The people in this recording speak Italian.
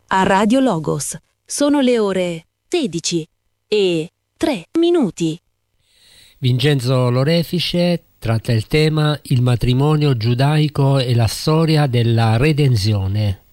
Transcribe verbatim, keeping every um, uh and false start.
a Radio Logos. Sono le ore sedici e tre minuti. Vincenzo Lorefice tratta il tema il matrimonio giudaico e la storia della redenzione.